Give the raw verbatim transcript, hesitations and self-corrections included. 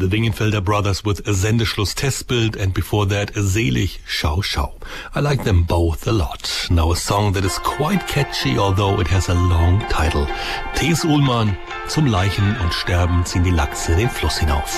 The Wingenfelder Brothers with Sendeschluss Testbild, and before that Selig Schau Schau. I like them both a lot. Now a song that is quite catchy, although it has a long title. T S. Ullmann, zum Leichen und Sterben ziehen die Lachse den Fluss hinauf.